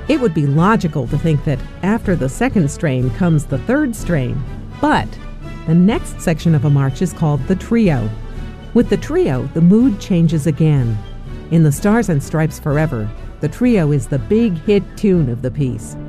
It would be logical to think that after the second strain comes the third strain, but the next section of a march is called the trio. With the trio, the mood changes again. In the Stars and Stripes Forever, the trio is the big hit tune of the piece.